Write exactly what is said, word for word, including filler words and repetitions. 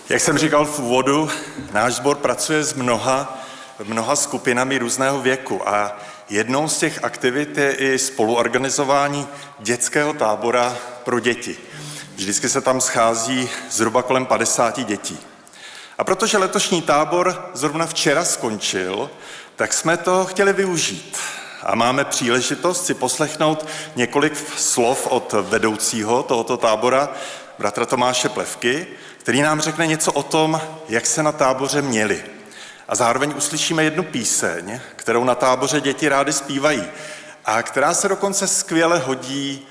Jak jsem říkal v úvodu, náš sbor pracuje s mnoha, mnoha skupinami různého věku a jednou z těch aktivit je i spoluorganizování dětského tábora pro děti. Vždycky se tam schází zhruba kolem padesáti dětí. A protože letošní tábor zrovna včera skončil, tak jsme to chtěli využít. A máme příležitost si poslechnout několik slov od vedoucího tohoto tábora, bratra Tomáše Plevky, který nám řekne něco o tom, jak se na táboře měli. A zároveň uslyšíme jednu píseň, kterou na táboře děti rády zpívají a která se dokonce skvěle hodí